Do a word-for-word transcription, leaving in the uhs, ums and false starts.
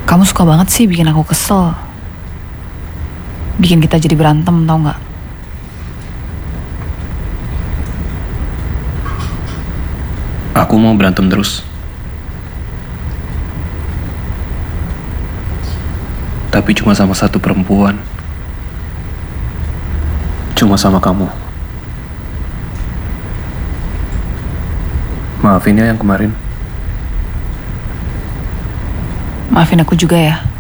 Kamu suka banget sih bikin aku kesel. Bikin kita jadi berantem, tau gak? Aku mau berantem terus. Tapi cuma sama satu perempuan. Cuma sama kamu. Maafin ya yang kemarin. Maafin aku juga ya.